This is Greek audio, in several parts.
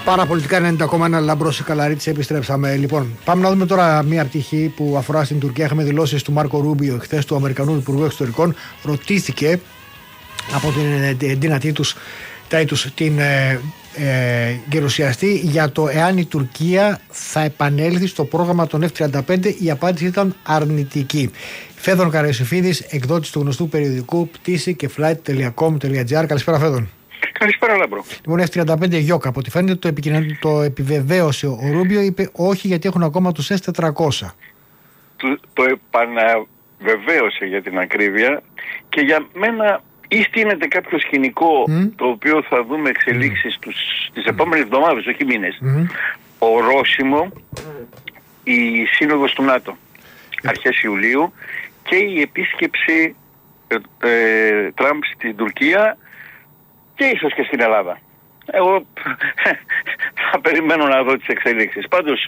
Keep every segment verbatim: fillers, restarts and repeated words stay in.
Παραπολιτικά ενενήντα κόμμα ένα Λαμπρός Καλαρίτης, επιστρέψαμε. Λοιπόν, πάμε να δούμε τώρα μία πτυχή που αφορά στην Τουρκία. Είχαμε δηλώσεις του Μάρκο Ρούμπιο χθες, του Αμερικανού Υπουργού Εξωτερικών. Ρωτήθηκε από την Ντίνα Τίτους, Τάιτους, την ε, ε, γερουσιαστή, για το εάν η Τουρκία θα επανέλθει στο πρόγραμμα των εφ τριάντα πέντε. Η απάντηση ήταν αρνητική. Φέδων Καραϊσοφίδης, εκδότης του γνωστού περιοδικού πτήση και flight τελεία com τελεία τζι άρ. Καλησπέρα, Φέδων. Καλησπέρα, Λάμπρο. Λοιπόν, εφ τριάντα πέντε Γιώκα, από ό,τι φαίνεται το, επικοινων... το επιβεβαίωσε ο Ρούμπιο, είπε όχι γιατί έχουν ακόμα τους ες τετρακόσια. Το, το επαναβεβαίωσε για την ακρίβεια και για μένα ή στείνεται κάποιο σκηνικό mm. το οποίο θα δούμε εξελίξεις mm. τις επόμενες εβδομάδες, όχι μήνες. Mm. Ορόσημο η σύνοδος του ΝΑΤΟ mm. αρχές Ιουλίου και η επίσκεψη ε, ε, Τραμπ στην Τουρκία και ίσως και στην Ελλάδα. Εγώ θα περιμένω να δω τις εξελίξεις. Πάντως,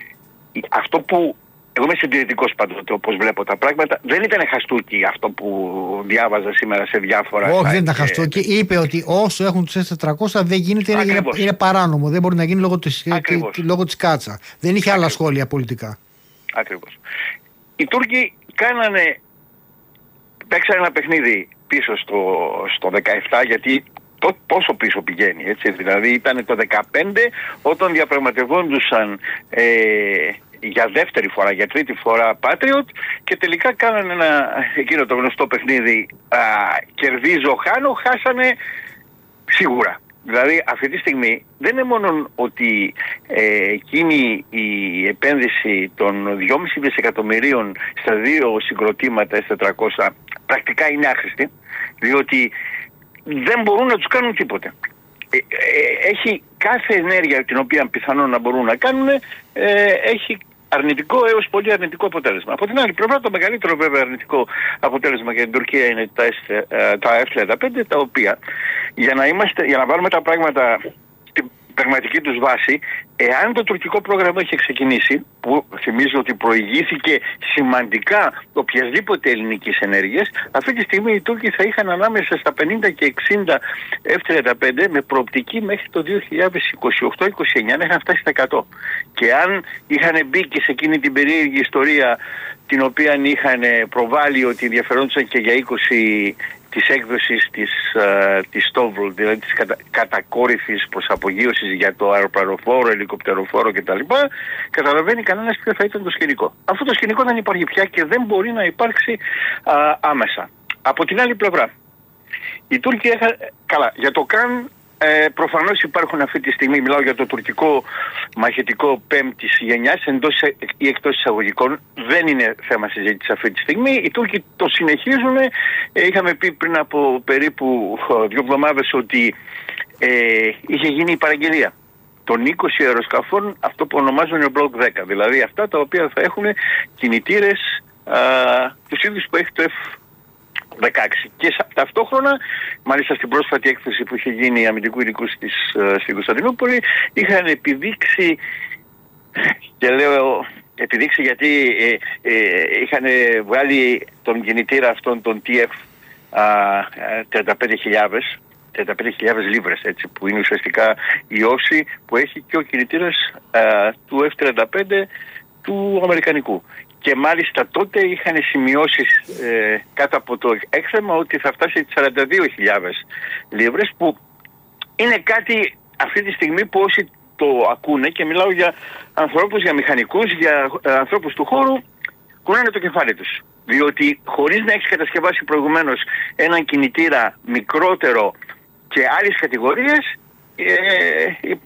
αυτό που... Εγώ είμαι συντηρητικός πάντοτε, όπως βλέπω τα πράγματα. Δεν ήταν χαστούκι αυτό που διάβαζα σήμερα σε διάφορα... Όχι, δεν ήταν χαστούκι. Είπε ότι όσο έχουν τους ες τετρακόσια δεν γίνεται, είναι, είναι παράνομο. Δεν μπορεί να γίνει λόγω της, λόγω της κάτσα. Δεν είχε Ακριβώς. άλλα σχόλια πολιτικά. Ακριβώς. Οι Τούρκοι κάνανε... Παίξανε ένα παιχνίδι πίσω στο, στο δεκαεπτά, γιατί... Το πόσο πίσω πηγαίνει, έτσι, δηλαδή ήταν το δεκαπέντε όταν διαπραγματευόντουσαν ε, για δεύτερη φορά, για τρίτη φορά Patriot και τελικά κάνανε ένα, εκείνο το γνωστό παιχνίδι, α, κερδίζω, χάνω, χάσανε σίγουρα. Δηλαδή αυτή τη στιγμή δεν είναι μόνο ότι ε, εκείνη η επένδυση των δυόμισι δισεκατομμυρίων στα δύο συγκροτήματα ες τετρακόσια πρακτικά είναι άχρηστη, διότι δεν μπορούν να τους κάνουν τίποτε. Ε, ε, έχει κάθε ενέργεια την οποία πιθανόν να μπορούν να κάνουν, ε, έχει αρνητικό έως πολύ αρνητικό αποτέλεσμα. Από την άλλη πλευρά, το μεγαλύτερο βέβαια αρνητικό αποτέλεσμα για την Τουρκία είναι τα, τα εφ τριάντα πέντε, τα οποία για να, είμαστε, για να βάλουμε τα πράγματα στην πραγματική τους βάση, εάν το τουρκικό πρόγραμμα είχε ξεκινήσει, που θυμίζω ότι προηγήθηκε σημαντικά οποιασδήποτε ελληνικής ενέργειας, αυτή τη στιγμή οι Τούρκοι θα είχαν ανάμεσα στα πενήντα και εξήντα εφ τριάντα πέντε με προοπτική μέχρι το δύο χιλιάδες είκοσι οκτώ είκοσι εννιά να είχαν φτάσει στα εκατό. Και αν είχαν μπει και σε εκείνη την περίεργη ιστορία την οποία είχαν προβάλει ότι ενδιαφερόντουσαν και για είκοσι της έκδοσης της, uh, της Στόβρου, δηλαδή της κατα, κατακόρυφης προσαπογείωσης για το αεροπλανοφόρο, ελικοπτεροφόρο κτλ. Καταλαβαίνει κανένας ποιο θα ήταν το σκηνικό. Αυτό το σκηνικό δεν υπάρχει πια και δεν μπορεί να υπάρξει uh, άμεσα. Από την άλλη πλευρά, οι Τούρκοι είχαν... Καλά, για το ΚΑΝ ε, προφανώς υπάρχουν αυτή τη στιγμή, μιλάω για το τουρκικό μαχητικό πέμπτης γενιάς, εντός ή εκτός εισαγωγικών, δεν είναι θέμα συζήτηση αυτή τη στιγμή. Οι Τούρκοι το συνεχίζουν. Ε, είχαμε πει πριν από περίπου δύο εβδομάδες ότι ε, είχε γίνει η παραγγελία των είκοσι αεροσκαφών, αυτό που ονομάζουν Block δέκα, δηλαδή αυτά τα οποία θα έχουν κινητήρες α, τους ίδιους που έχει το εφ δεκαέξι. Και ταυτόχρονα, μάλιστα στην πρόσφατη έκθεση που είχε γίνει αμυντικού υλικού στις, στην Κωνσταντινούπολη, είχαν επιδείξει, και λέω επιδείξει γιατί ε, ε, είχαν βγάλει τον κινητήρα αυτόν τον τι εφ τριάντα πέντε χιλιάδες λίβρες, έτσι, που είναι ουσιαστικά η όση που έχει και ο κινητήρας α, του εφ τριάντα πέντε του αμερικανικού. Και μάλιστα τότε είχαν σημειώσει ε, κάτω από το έκθεμα ότι θα φτάσει τις σαράντα δύο χιλιάδες λίβρες, που είναι κάτι αυτή τη στιγμή που όσοι το ακούνε, και μιλάω για ανθρώπους, για μηχανικούς, για ε, ανθρώπους του χώρου, κουνάνε το κεφάλι τους. Διότι χωρίς να έχεις κατασκευάσει προηγουμένως έναν κινητήρα μικρότερο και άλλες κατηγορίες, ε, ε,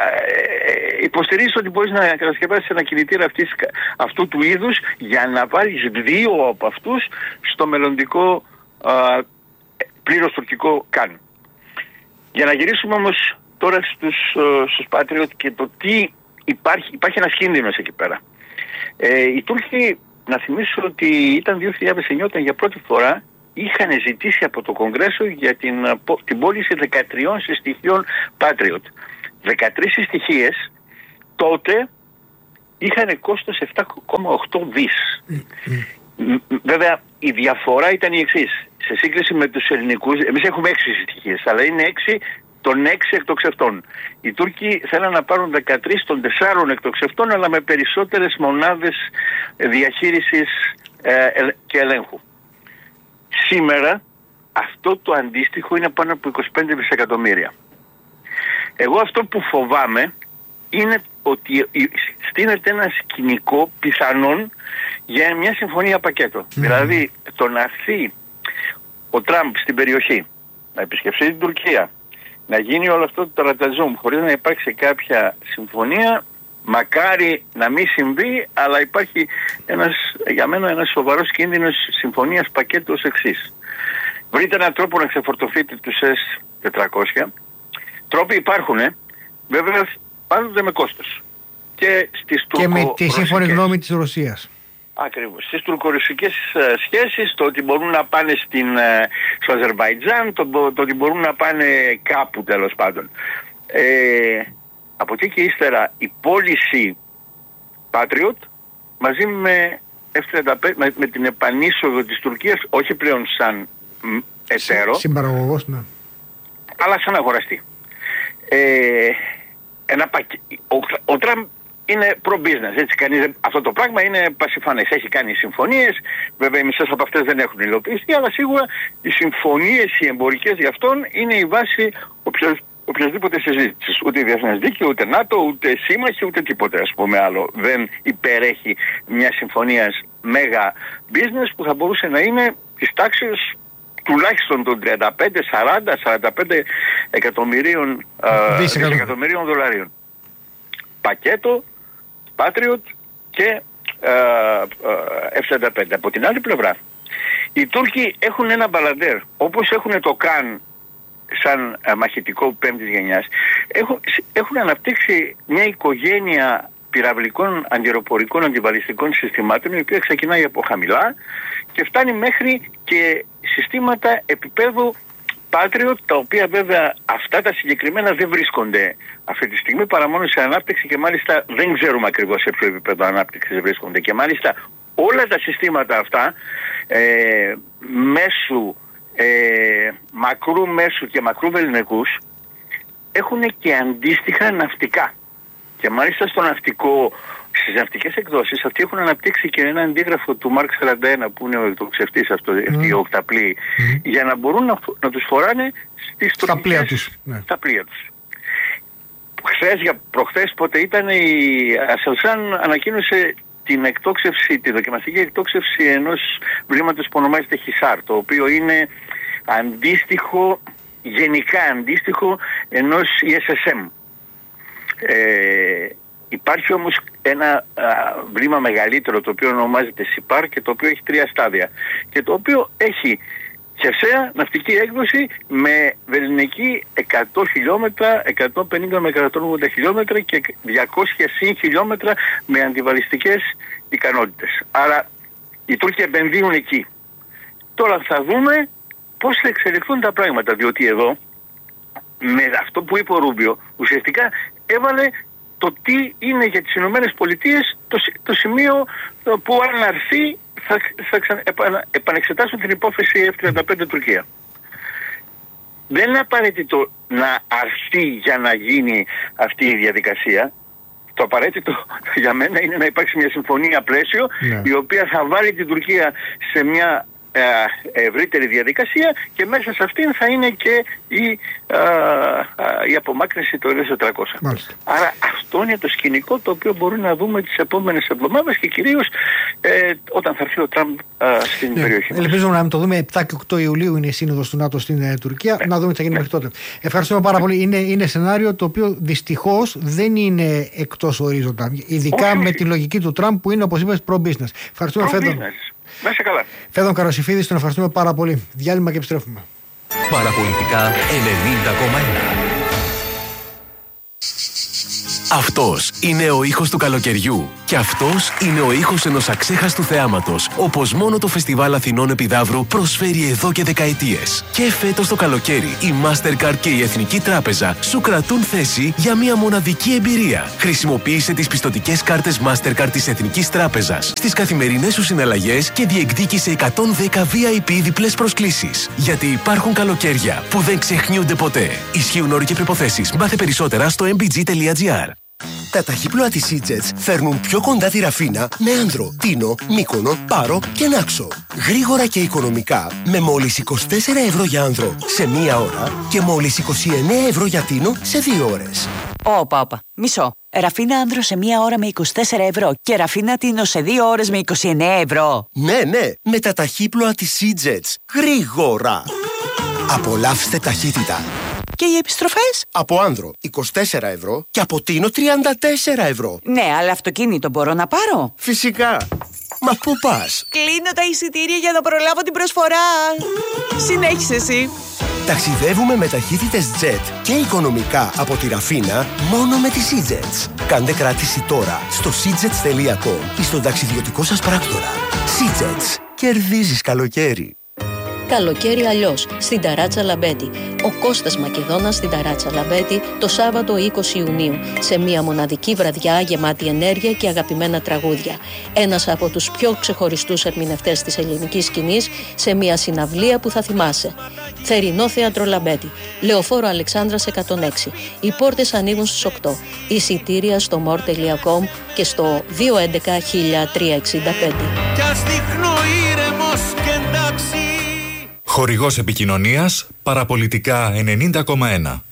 υποστηρίζεις ότι μπορείς να κατασκευάσεις ένα κινητήρα αυτής, αυτού του είδους, για να βάλεις δύο από αυτούς στο μελλοντικό α, πλήρως τουρκικό ΚΑΝ. Για να γυρίσουμε όμως τώρα στους, στους Patriot και το τι υπάρχει, υπάρχει ένας κίνδυνος εκεί πέρα. Ε, οι Τούρκοι, να θυμίσω ότι ήταν δύο χιλιάδες εννιά όταν για πρώτη φορά είχαν ζητήσει από το Κογκρέσο για την, την πώληση δεκατρία συστοιχείων Patriot. δεκατρείς συστοιχίες τότε είχαν κόστος επτά κόμμα οκτώ δις. Mm. Βέβαια η διαφορά ήταν η εξής. Σε σύγκριση με τους ελληνικούς, εμείς έχουμε έξι συστοιχίες, αλλά είναι έξι των έξι εκτοξευτών. Οι Τούρκοι θέλαν να πάρουν δεκατρείς των τεσσάρων εκτοξευτών, αλλά με περισσότερες μονάδες διαχείρισης ε, και ελέγχου. Σήμερα αυτό το αντίστοιχο είναι πάνω από είκοσι πέντε δισεκατομμύρια. Εγώ αυτό που φοβάμαι είναι ότι στείνεται ένα σκηνικό πιθανόν για μια συμφωνία πακέτο. Mm. Δηλαδή το να έρθει ο Τραμπ στην περιοχή, να επισκεφθεί την Τουρκία, να γίνει όλο αυτό το ραταζούμ χωρίς να υπάρξει κάποια συμφωνία, μακάρι να μην συμβεί, αλλά υπάρχει ένας, για μένα ένας σοβαρός κίνδυνος συμφωνίας πακέτου ως εξής. Βρείτε έναν τρόπο να ξεφορτωθείτε τους ες τετρακόσια. Τρόποι υπάρχουν, ε. βέβαια πάντοτε με κόστος. Και, στις και με τη σύμφωνη γνώμη της Ρωσίας. Ακριβώς. Στις τουρκορωσικές uh, σχέσεις, το ότι μπορούν να πάνε στην, uh, στο Αζερβαϊτζάν, το, το ότι μπορούν να πάνε κάπου τέλος πάντων. Ε, από εκεί και ύστερα η πώληση Patriot μαζί με, εφ τριάντα πέντε, με, με την επανείσοδο της Τουρκίας, όχι πλέον σαν εταίρο, συμπαραγωγός, ναι, αλλά σαν αγοραστή. Ε, ένα πακ... ο, ο Τραμπ είναι pro-business, έτσι, κανείς, αυτό το πράγμα είναι πασιφανές. Έχει κάνει συμφωνίες, βέβαια οι μισές από αυτές δεν έχουν υλοποιηθεί, αλλά σίγουρα οι συμφωνίες οι εμπορικές για αυτόν είναι η βάση οποιος, οποιασδήποτε συζήτησης. Ούτε διεθνές δίκαιο, ούτε ΝΑΤΟ, ούτε σύμμαχοι, ούτε τίποτε ας πούμε άλλο δεν υπερέχει μια συμφωνίας μέγα business που θα μπορούσε να είναι της τάξης τουλάχιστον των τριάντα πέντε, σαράντα, σαράντα πέντε εκατομμυρίων, δισεκατομμυρίων δολαρίων. Πακέτο, Patriot και εφ τριάντα πέντε. Από την άλλη πλευρά, οι Τούρκοι έχουν ένα μπαλαντέρ, όπως έχουν το ΚΑΝ σαν μαχητικό πέμπτης γενιάς, έχουν, έχουν αναπτύξει μια οικογένεια πυραυλικών, αντιεροπορικών, αντιβαλιστικών συστημάτων, η οποία ξεκινάει από χαμηλά και φτάνει μέχρι και συστήματα επίπεδου Patriot, τα οποία βέβαια αυτά τα συγκεκριμένα δεν βρίσκονται αυτή τη στιγμή παρά μόνο σε ανάπτυξη και μάλιστα δεν ξέρουμε ακριβώς σε ποιο επίπεδο ανάπτυξης βρίσκονται. Και μάλιστα όλα τα συστήματα αυτά ε, μέσου, ε, μακρού μέσου και μακρού βεληνικούς έχουν και αντίστοιχα ναυτικά. Και μάλιστα στο ναυτικό, στις ναυτικές εκδόσεις, αυτοί έχουν αναπτύξει και ένα αντίγραφο του Μάρκ σαράντα ένα που είναι ο εκτοξευτής αυτό, mm. αυτή η οκταπλή, mm. για να μπορούν να, να τους φοράνε στις στα πλοία τους. Ναι. Στα πλοία τους. Χθες, για προχθές, πότε ήταν, η Ασελσάν ανακοίνωσε την εκτόξευση, τη δοκιμαστική εκτόξευση ενός βλήματος που ονομάζεται Χισάρ, το οποίο είναι αντίστοιχο, γενικά αντίστοιχο ενός ι ες ες εμ. Ε, υπάρχει όμως ένα α, βλήμα μεγαλύτερο το οποίο ονομάζεται ΣΥΠΑΡ και το οποίο έχει τρία στάδια και το οποίο έχει χερσαία ναυτική έκδοση με βεληνική εκατό χιλιόμετρα, εκατόν πενήντα με εκατόν ογδόντα χιλιόμετρα και διακόσια συν χιλιόμετρα με αντιβαλιστικές ικανότητες. Άρα οι Τούρκοι επενδύουν εκεί. Τώρα θα δούμε πώς θα εξελιχθούν τα πράγματα, διότι εδώ με αυτό που είπε ο Ρούμπιο ουσιαστικά έβαλε το τι είναι για τις Ηνωμένες Πολιτείες το, το σημείο που αν αρθεί θα, θα ξα, επα, επανεξετάσουν την υπόθεση εφ τριάντα πέντε Τουρκία. Δεν είναι απαραίτητο να αρθεί για να γίνει αυτή η διαδικασία. Το απαραίτητο για μένα είναι να υπάρξει μια συμφωνία πλαίσιο, yeah. η οποία θα βάλει την Τουρκία σε μια ευρύτερη διαδικασία και μέσα σε αυτήν θα είναι και η, α, α, η απομάκρυνση του ες τετρακόσια. Μάλιστα. Άρα αυτό είναι το σκηνικό το οποίο μπορούμε να δούμε τις επόμενες εβδομάδες και κυρίως ε, όταν θα έρθει ο Τραμπ α, στην ναι. περιοχή μας. Ελπίζουμε να το δούμε επτά και οκτώ Ιουλίου είναι η σύνοδος του ΝΑΤΟ στην ε, Τουρκία. Ναι. Να δούμε τι θα γίνει ναι. μέχρι τότε. Ευχαριστούμε πάρα πολύ. Είναι, είναι σενάριο το οποίο δυστυχώς δεν είναι εκτός ορίζοντα. Ειδικά όχι, με όχι. τη λογική του Τραμπ που είναι, όπως είπες, pro-business. Ευχαριστούμε, Φέντον. Να είσαι καλά. Φέδων Καροσιφίδης, τον ευχαριστούμε πάρα πολύ. Διάλειμμα και επιστρέφουμε. Παραπολιτικά ενενήντα κόμμα ένα. Αυτός είναι ο ήχος του καλοκαιριού και Κι αυτός είναι ο ήχος ενός αξέχαστου θεάματος, όπως μόνο το Φεστιβάλ Αθηνών Επιδαύρου προσφέρει εδώ και δεκαετίες. Και φέτος το καλοκαίρι η Mastercard και η Εθνική Τράπεζα σου κρατούν θέση για μια μοναδική εμπειρία. Χρησιμοποίησε τις πιστωτικές κάρτες Mastercard της Εθνικής Τράπεζας στις καθημερινές σου συναλλαγές και διεκδίκησε εκατόν δέκα βι άι πι διπλές προσκλήσεις. Γιατί υπάρχουν καλοκαίρια που δεν ξεχνιούνται ποτέ. Ισχύουν όροι και προϋποθέσεις. Μάθε περισσότερα στο εμ μπι τζι τελεία τζι άρ. Τα ταχύπλοα της Seajets φέρνουν πιο κοντά τη Ραφίνα με Άνδρο, Τίνο, Μύκονο, Πάρο και Νάξο. Γρήγορα και οικονομικά με μόλις είκοσι τέσσερα ευρώ για Άνδρο σε μία ώρα και μόλις είκοσι εννέα ευρώ για Τίνο σε δύο ώρες. Όπα, όπα. Μισό. Ραφίνα Άνδρο σε μία ώρα με είκοσι τέσσερα ευρώ και Ραφίνα Τίνο σε δύο ώρες με είκοσι εννέα ευρώ. Ναι, ναι, με τα ταχύπλοα της Seajets. Γρήγορα. Απολαύστε ταχύτητα. Και οι επιστροφές? Από Άνδρο είκοσι τέσσερα ευρώ και από Τίνο τριάντα τέσσερα ευρώ. Ναι, αλλά αυτοκίνητο μπορώ να πάρω? Φυσικά. Μα πού πας? Κλείνω τα εισιτήρια για να προλάβω την προσφορά. Συνέχισε εσύ. Ταξιδεύουμε με ταχύτητες Jet και οικονομικά από τη Ραφίνα μόνο με τη Seajets. Κάντε κράτηση τώρα στο seajets τελεία com ή στον ταξιδιωτικό σας πράκτορα. Seajets. Κερδίζεις καλοκαίρι. Καλοκαίρι αλλιώς, στην Ταράτσα Λαμπέτη. Ο Κώστας Μακεδόνας στην Ταράτσα Λαμπέτη το Σάββατο είκοσι Ιουνίου, σε μια μοναδική βραδιά γεμάτη ενέργεια και αγαπημένα τραγούδια. Ένας από τους πιο ξεχωριστούς ερμηνευτές της ελληνικής σκηνής σε μια συναυλία που θα θυμάσαι. Θερινό Θέατρο Λαμπέτη, Λεωφόρο Αλεξάνδρας εκατόν έξι. Οι πόρτες ανοίγουν στις οκτώ. Εισιτήρια στο μορ τελεία κομ και στο δύο έντεκα χίλια τριακόσια εξήντα πέντε. Κι ας δείχνω ήρεμος και εντάξει. Χορηγός επικοινωνίας Παραπολιτικά ενενήντα κόμμα ένα.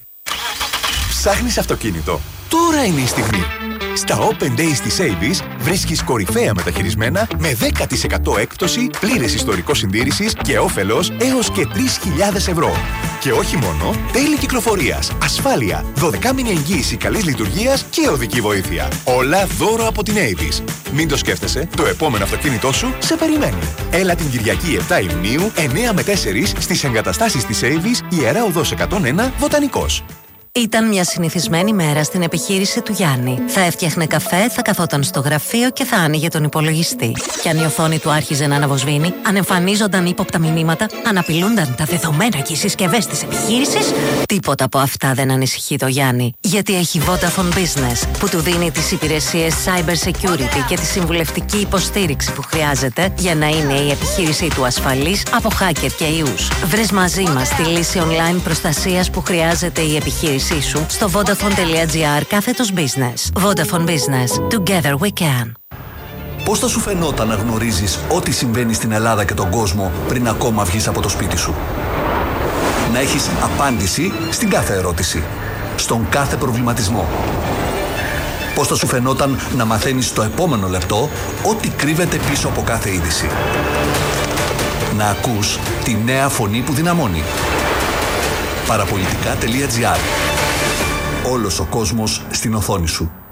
Ψάχνεις αυτοκίνητο? Τώρα είναι η στιγμή. Στα Open Days της Avis βρίσκεις κορυφαία μεταχειρισμένα με δέκα τοις εκατό έκπτωση, πλήρες ιστορικό συντήρησης και όφελος έως και τρεις χιλιάδες ευρώ. Και όχι μόνο, τέλη κυκλοφορίας, ασφάλεια, δώδεκα μήνη εγγύηση καλής λειτουργίας και οδική βοήθεια. Όλα δώρο από την Avis. Μην το σκέφτεσαι, το επόμενο αυτοκίνητό σου σε περιμένει. Έλα την Κυριακή επτά Ιουνίου, εννέα με τέσσερα στις εγκαταστάσεις της Avis, Ιερά Οδός εκατόν ένα, Βοτανικός. Ήταν μια συνηθισμένη μέρα στην επιχείρηση του Γιάννη. Θα έφτιαχνε καφέ, θα καθόταν στο γραφείο και θα άνοιγε τον υπολογιστή. Κι αν η οθόνη του άρχιζε να αναβοσβήνει, αν εμφανίζονταν ύποπτα μηνύματα, αν απειλούνταν τα δεδομένα και οι συσκευές της επιχείρησης, τίποτα από αυτά δεν ανησυχεί το Γιάννη. Γιατί έχει Vodafone Business, που του δίνει τις υπηρεσίες cyber security και τη συμβουλευτική υποστήριξη που χρειάζεται για να είναι η επιχείρησή του ασφαλής από hacker και ιούς. Βρες μαζί μας τη λύση online προστασίας που χρειάζεται η επιχείρηση σου στο vodafone τελεία gr κάθετος business. Vodafone Business. Together we can. Πώς θα σου φαινόταν να γνωρίζεις ό,τι συμβαίνει στην Ελλάδα και τον κόσμο πριν ακόμα βγεις από το σπίτι σου? Να έχεις απάντηση στην κάθε ερώτηση, στον κάθε προβληματισμό. Πώς θα σου φαινόταν να μαθαίνεις στο επόμενο λεπτό ό,τι κρύβεται πίσω από κάθε είδηση? Να ακούς τη νέα φωνή που δυναμώνει. Παραπολιτικά τελεία gr. Όλος ο κόσμος στην οθόνη σου.